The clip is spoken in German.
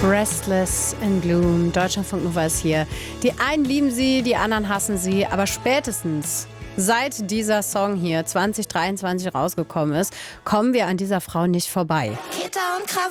Restless in Gloom, Deutschlandfunk Nova ist hier. Die einen lieben sie, die anderen hassen sie, aber spätestens seit dieser Song hier 2023 rausgekommen ist, kommen wir an dieser Frau nicht vorbei. Kitter und Krawall.